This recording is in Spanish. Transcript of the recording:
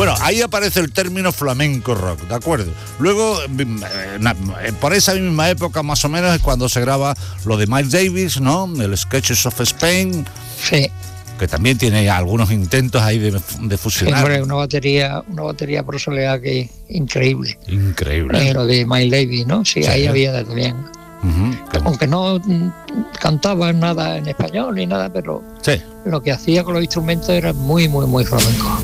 Bueno, ahí aparece el término flamenco rock, ¿de acuerdo? Luego, por esa misma época más o menos es cuando se graba lo de Miles Davis, ¿no? El Sketches of Spain. Sí. Que también tiene algunos intentos ahí de fusionar. Sí, hombre, una batería por soledad que increíble. Increíble. Lo de Miles Davis, ¿no? Sí, ahí había también. Aunque no cantaba nada en español ni nada, pero lo que hacía con los instrumentos era muy, muy, muy flamenco.